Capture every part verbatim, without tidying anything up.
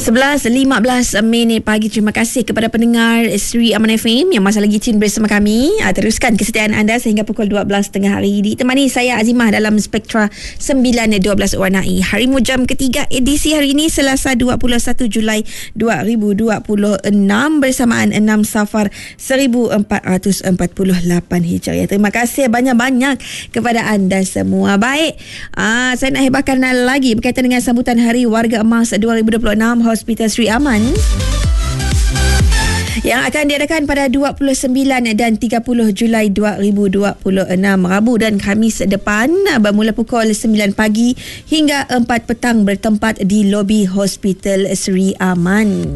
sebelas lima belas minit pagi. Terima kasih kepada pendengar Sri Aman F M yang masih lagi tune bersama kami. Teruskan kesetiaan anda sehingga pukul dua belas tengah hari. Ditemani saya Azimah dalam Spektra sembilan dua belas Warnai. Harimu jam ketiga edisi hari ini Selasa dua puluh satu Julai dua ribu dua puluh enam bersamaan enam Safar seribu empat ratus empat puluh lapan Hijriah. Terima kasih banyak-banyak kepada anda semua. Baik, aa, saya nak hebatkan lagi berkaitan dengan sambutan Hari Warga Emas dua ribu dua puluh enam Hospital Sri Aman yang akan diadakan pada dua puluh sembilan dan tiga puluh Julai dua ribu dua puluh enam, Rabu dan Khamis depan, bermula pukul sembilan pagi hingga empat petang bertempat di lobi Hospital Sri Aman.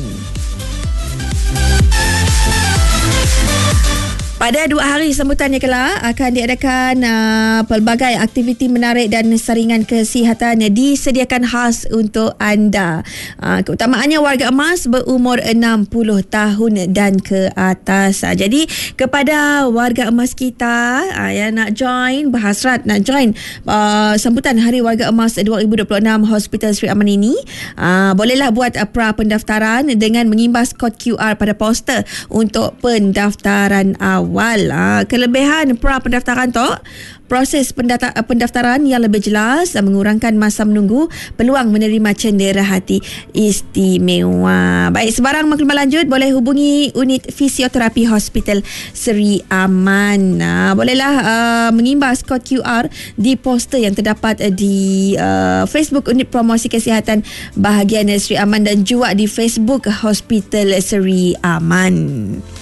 Pada dua hari sambutannya kelak akan diadakan uh, pelbagai aktiviti menarik dan saringan kesihatan disediakan khas untuk anda. Uh, keutamaannya warga emas berumur enam puluh tahun dan ke atas. Uh, jadi kepada warga emas kita uh, yang nak join, berhasrat nak join uh, sambutan Hari Warga Emas dua ribu dua puluh enam Hospital Sri Aman ini, uh, bolehlah buat uh, pra pendaftaran dengan mengimbas kod Q R pada poster untuk pendaftaran awal. Awal. Ha, kelebihan pra pendaftaran tu, proses pendata- pendaftaran yang lebih jelas, mengurangkan masa menunggu, peluang menerima cendera hati istimewa. Baik, sebarang maklumat lanjut boleh hubungi unit fisioterapi Hospital Sri Aman. Ha, bolehlah uh, mengimbas kod Q R di poster yang terdapat di uh, Facebook Unit Promosi Kesihatan Bahagian Sri Aman dan juga di Facebook Hospital Sri Aman.